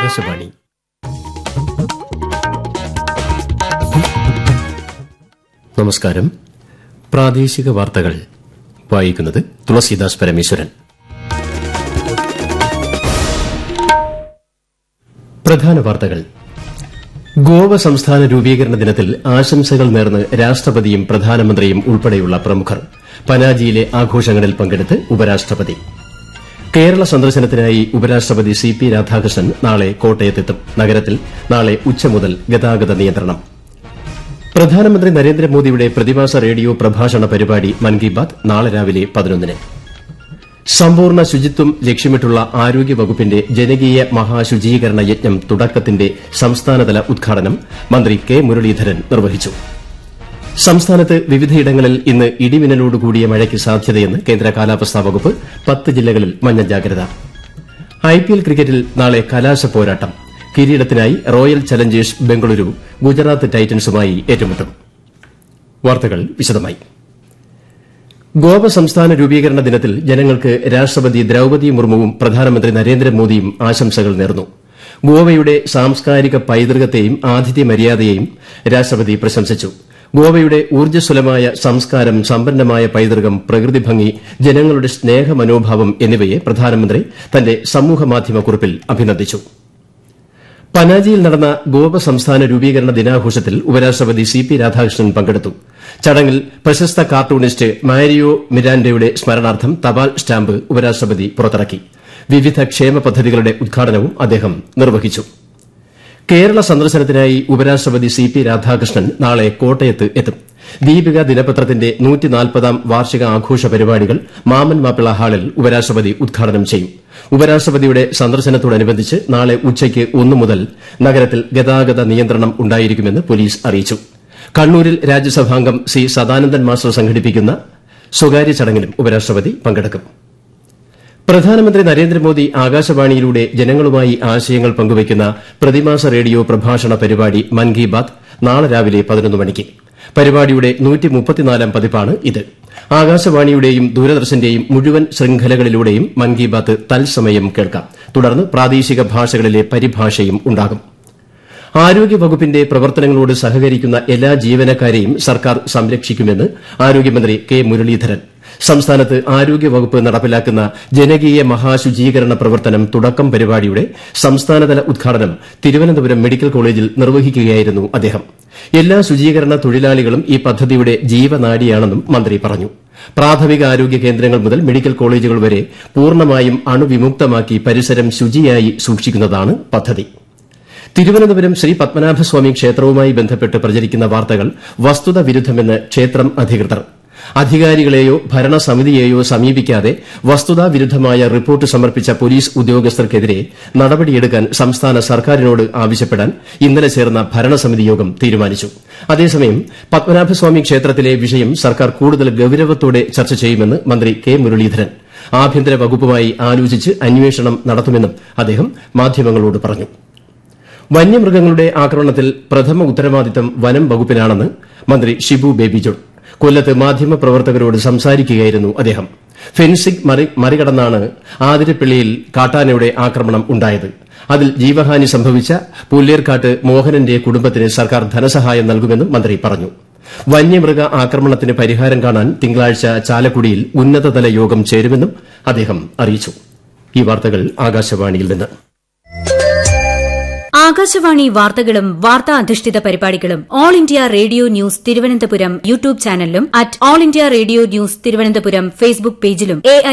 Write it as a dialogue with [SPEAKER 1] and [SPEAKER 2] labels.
[SPEAKER 1] ആകാശവാണി. നമസ്കാരം. പ്രാദേശിക വാർത്തകൾ വായിക്കുന്നത് തുളസീദാസ് പരമേശ്വരൻ. പ്രധാന വാർത്തകൾ. ഗോവ സംസ്ഥാന രൂപീകരണ ദിനത്തിൽ ആശംസകൾ നേർന്ന് രാഷ്ട്രപതിയും പ്രധാനമന്ത്രിയും ഉൾപ്പെടെയുള്ള പ്രമുഖർ. പനാജിയിലെ ആഘോഷങ്ങളിൽ പങ്കെടുത്ത് ഉപരാഷ്ട്രപതി. കേരള സന്ദർശനത്തിനായി ഉപരാഷ്ട്രപതി സി.പി. രാധാകൃഷ്ണൻ നാളെ കോട്ടയത്തെത്തും. നഗരത്തിൽ നാളെ ഉച്ച മുതൽ ഗതാഗത നിയന്ത്രണം. പ്രധാനമന്ത്രി നരേന്ദ്രമോദിയുടെ പ്രതിമാസ റേഡിയോ പ്രഭാഷണ പരിപാടി മൻ കി ബാത് നാളെ രാവിലെ 11-ന്. സമ്പൂർണ്ണ ശുചിത്വം ലക്ഷ്യമിട്ടുള്ള ആരോഗ്യവകുപ്പിന്റെ ജനകീയ മഹാശുചീകരണ യജ്ഞം തുടക്കത്തിന്റെ സംസ്ഥാനതല ഉദ്ഘാടനം മന്ത്രി കെ മുരളീധരൻ നിർവഹിച്ചു. സംസ്ഥാനത്ത് വിവിധയിടങ്ങളിൽ ഇന്ന് ഇടിമിന്നലോടുകൂടിയ മഴയ്ക്ക് സാധ്യതയെന്ന് കേന്ദ്ര കാലാവസ്ഥാ വകുപ്പ്. 10 ജില്ലകളിൽ മഞ്ഞ ജാഗ്രത. ഐപിഎൽ ക്രിക്കറ്റിൽ നാളെ കലാശ പോരാട്ടം. കിരീടത്തിനായി റോയൽ ചലഞ്ചേഴ്സ് ബംഗളൂരു ഗുജറാത്ത് ടൈറ്റൻസുമായി ഏറ്റുമുട്ടും. വാർത്തകൾ വിശദമായി. ഗോവ സംസ്ഥാന രൂപീകരണ ദിനത്തിൽ ജനങ്ങൾക്ക് രാഷ്ട്രപതി ദ്രൌപദി മുർമുവും പ്രധാനമന്ത്രി നരേന്ദ്രമോദിയും ആശംസകൾ നേർന്നു. ഗോവയുടെ സാംസ്കാരിക പൈതൃകത്തെയും ആതിഥ്യ മര്യാദയെയും രാഷ്ട്രപതി പ്രശംസിച്ചു. ഗോവയുടെ ഊർജ്ജസ്വലമായ സംസ്കാരം, സമ്പന്നമായ പൈതൃകം, പ്രകൃതി ഭംഗി, ജനങ്ങളുടെ സ്നേഹമനോഭാവം എന്നിവയെ പ്രധാനമന്ത്രി തന്റെ സമൂഹമാധ്യമ കുറിപ്പിൽ അഭിനന്ദിച്ചു. പനാജിയിൽ നടന്ന ഗോവ സംസ്ഥാന രൂപീകരണ ദിനാഘോഷത്തിൽ ഉപരാഷ്ട്രപതി സി.പി. രാധാകൃഷ്ണൻ പങ്കെടുത്തു. ചടങ്ങിൽ പ്രശസ്ത കാർട്ടൂണിസ്റ്റ് മാരിയോ മിരാൻഡയുടെ സ്മരണാർത്ഥം തപാൽ സ്റ്റാമ്പ് ഉപരാഷ്ട്രപതി പുറത്തിറക്കി. വിവിധ ക്ഷേമ പദ്ധതികളുടെ ഉദ്ഘാടനവും അദ്ദേഹം നിർവഹിച്ചു. കേരള സന്ദർശനത്തിനായി ഉപരാഷ്ട്രപതി സി.പി. രാധാകൃഷ്ണൻ നാളെ കോട്ടയത്ത് എത്തും. ദീപിക ദിനപത്രത്തിന്റെ 140ാം വാർഷിക ആഘോഷ പരിപാടികൾ മാമൻ മാപ്പിള ഹാളിൽ ഉപരാഷ്ട്രപതി ഉദ്ഘാടനം ചെയ്യും. ഉപരാഷ്ട്രപതിയുടെ സന്ദർശനത്തോടനുബന്ധിച്ച് നാളെ ഉച്ചയ്ക്ക് 1 മുതൽ നഗരത്തിൽ ഗതാഗത നിയന്ത്രണം ഉണ്ടായിരിക്കുമെന്ന് പോലീസ് അറിയിച്ചു. കണ്ണൂരിൽ രാജ്യസഭാംഗം സി സദാനന്ദൻ മാസ്റ്റർ സംഘടിപ്പിക്കുന്ന സ്വകാര്യ ചടങ്ങിലും ഉപരാഷ്ട്രപതി പങ്കെടുക്കും. പ്രധാനമന്ത്രി നരേന്ദ്രമോദി ആകാശവാണിയിലൂടെ ജനങ്ങളുമായി ആശയങ്ങൾ പങ്കുവയ്ക്കുന്ന പ്രതിമാസ റേഡിയോ പ്രഭാഷണ പരിപാടി മൻ കി ബാത് നാളെ രാവിലെ 11 മണിക്ക്. പരിപാടിയുടെ 134ാം പതിപ്പാണ് ഇത്. ആകാശവാണിയുടെയും ദൂരദർശന്റെയും മുഴുവൻ ശൃംഖലകളിലൂടെയും മൻ കി ബാത് തത്സമയം കേൾക്കാം. തുടർന്ന് പ്രാദേശിക ഭാഷകളിലെ പരിഭാഷയും ഉണ്ടാകും. ആരോഗ്യവകുപ്പിന്റെ പ്രവർത്തനങ്ങളോട് സഹകരിക്കുന്ന എല്ലാ ജീവനക്കാരെയും സർക്കാർ സംരക്ഷിക്കുമെന്ന് ആരോഗ്യമന്ത്രി കെ മുരളീധരൻ. സംസ്ഥാനത്ത് ആരോഗ്യവകുപ്പ് നടപ്പിലാക്കുന്ന ജനകീയ മഹാശുചീകരണ പ്രവർത്തനം തുടക്കം പരിപാടിയുടെ സംസ്ഥാനതല ഉദ്ഘാടനം തിരുവനന്തപുരം മെഡിക്കൽ കോളേജിൽ നിർവഹിക്കുകയായിരുന്നു അദ്ദേഹം. എല്ലാ ശുചീകരണ തൊഴിലാളികളും ഈ പദ്ധതിയുടെ ജീവനാഡിയാണെന്നും മന്ത്രി പറഞ്ഞു. പ്രാഥമിക ആരോഗ്യ കേന്ദ്രങ്ങൾ മുതൽ മെഡിക്കൽ കോളേജുകൾ വരെ പൂർണ്ണമായും അണുവിമുക്തമാക്കി പരിസരം ശുചിയായി സൂക്ഷിക്കുന്നതാണ് പദ്ധതി. തിരുവനന്തപുരം ശ്രീ പത്മനാഭസ്വാമി ക്ഷേത്രവുമായി ബന്ധപ്പെട്ട് പ്രചരിക്കുന്ന വാർത്തകൾ വസ്തുത വിരുദ്ധമെന്ന് ക്ഷേത്രം അധികൃതർ. അധികാരികളെയോ ഭരണസമിതിയെയോ സമീപിക്കാതെ വസ്തുതാവിരുദ്ധമായ റിപ്പോർട്ട് സമർപ്പിച്ച പോലീസ് ഉദ്യോഗസ്ഥർക്കെതിരെ നടപടിയെടുക്കാൻ സംസ്ഥാന സർക്കാരിനോട് ആവശ്യപ്പെടാൻ ഇന്നലെ ചേർന്ന ഭരണസമിതി യോഗം തീരുമാനിച്ചു. അതേസമയം പത്മനാഭസ്വാമി ക്ഷേത്രത്തിലെ വിഷയം സർക്കാർ കൂടുതൽ ഗൌരവത്തോടെ ചർച്ച ചെയ്യുമെന്ന് മന്ത്രി കെ മുരളീധരൻ. ആഭ്യന്തര വകുപ്പുമായി ആലോചിച്ച് അന്വേഷണം നടത്തുമെന്നും അദ്ദേഹം മാധ്യമങ്ങളോട് പറഞ്ഞു. വന്യമൃഗങ്ങളുടെ ആക്രമണത്തിൽ പ്രഥമ ഉത്തരവാദിത്തം വനം വകുപ്പിനാണെന്ന് മന്ത്രി ഷിബു ബേബി ജോൺ. കൊല്ലത്ത് മാധ്യമപ്രവർത്തകരോട് സംസാരിക്കുകയായിരുന്നു അദ്ദേഹം. ഫെൻസിംഗ് മറികടന്നാണ് ആതിരപ്പള്ളിയിൽ കാട്ടാനയുടെ ആക്രമണം ഉണ്ടായത്. അതിൽ ജീവഹാനി സംഭവിച്ച പുല്ലേർക്കാട്ട് മോഹനന്റെ കുടുംബത്തിന് സർക്കാർ ധനസഹായം നൽകുമെന്നും മന്ത്രി പറഞ്ഞു. വന്യമൃഗ ആക്രമണത്തിന് പരിഹാരം കാണാൻ തിങ്കളാഴ്ച ചാലക്കുടിയിൽ ഉന്നതതല യോഗം ചേരുമെന്നും അദ്ദേഹം അറിയിച്ചു. ഈ വാർത്തകൾ ആകാശവാണിയിൽ നിന്ന്.
[SPEAKER 2] ആകാശവാണി വാർത്തകളും വാർത്താ അധിഷ്ഠിത പരിപാടികളും all India radio news Thiruvananthapuram YouTube ചാനലിലും @all India radio news Thiruvananthapuram Facebook പേജിലും